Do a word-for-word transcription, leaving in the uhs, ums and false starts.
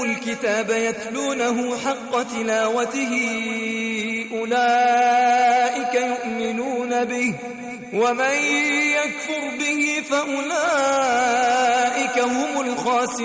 الكتاب يتلونه حق تلاوته أولئك يؤمنون به ومن يكفر به فأولئك هم الخاسرون